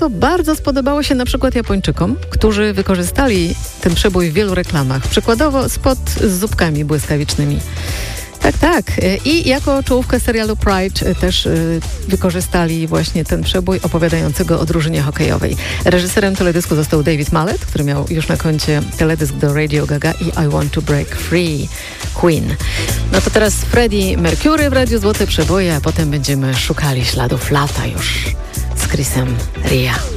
co bardzo spodobało się na przykład Japończykom, którzy wykorzystali ten przebój w wielu reklamach. Przykładowo spot z zupkami błyskawicznymi. Tak. I jako czołówkę serialu Pride też wykorzystali właśnie ten przebój opowiadającego o drużynie hokejowej. Reżyserem teledysku został David Mallet, który miał już na koncie teledysk do Radio Gaga i I Want to Break Free Queen. No to teraz Freddie Mercury w Radiu Złote Przeboje, a potem będziemy szukali śladów lata już z Chrisem Ria.